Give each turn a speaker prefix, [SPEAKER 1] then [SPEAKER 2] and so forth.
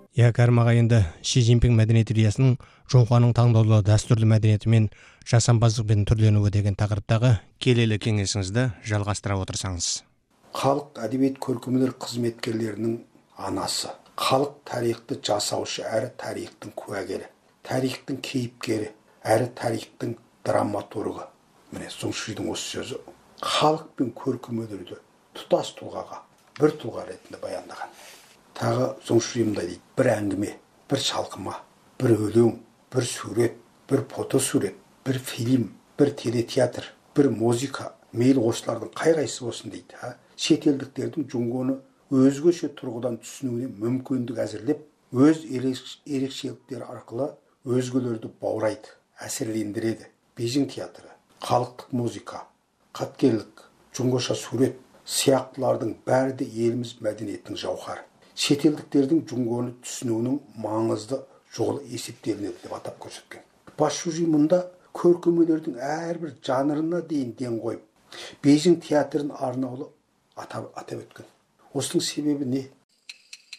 [SPEAKER 1] Кармаға енді Ши Цзиньпин мәдениет идеясының Жоңхуаның таңдаулы дәстүрлі мәдениеті мен жасампаздықпен түрленуі деген тақырыптағы келелі кеңесіңізді жалғастыра отырсаңыз.
[SPEAKER 2] Халық әдебиет көркемдер қызметкерлерінің анасы, халық тарихты жасаушы әрі тарихтың куәгері, тарихтың кейіпкері әрі тарихтың драматургы. Міне Зоңшидың осы сөзі халық пен көркемдерді тұтас тұлғаға, бір тұлға ретінде баяндаған. Тағы Зоңшидымда дейді, бір әңгіме, бір шалқыма, бір өлең, бір сурет, бір фотосурет, бір фильм, бір телетеатр, бір музыка, мейлі осылардың қай-қайсы болсын дейді. Шетелдіктердің Джунгоны өзгеше тұрғыдан түсінуіне мүмкіндік әзірлеп, өз ерекшеліктері арқылы өзгелерді баурайды, әсерлендіреді. Бейжің театры, халықтық музыка, қаткерлік, джунгоша сурет сияқтылардың бәрі де еліміз мәдениетінің жауһары. Шетелдіктердің Джунгоны түсінуінің маңызды жолы есептелінеді деп атап көрсеткен. Басшужи мұнда көркемдердің әрбір жанрына дейін ден қойып, Бейжің театрын арнаулы атап өткен. Осының себебі не?